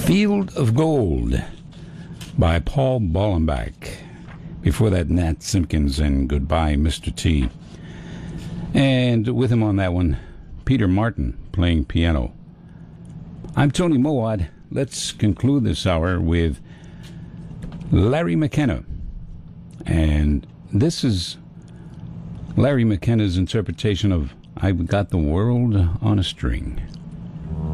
Field of Gold by Paul Bollenbach. Before that, Nat Simpkins and Goodbye, Mr. T. And with him on that one, Peter Martin playing piano. I'm Tony Mowat. Let's conclude this hour with Larry McKenna. And this is Larry McKenna's interpretation of I've Got the World on a String.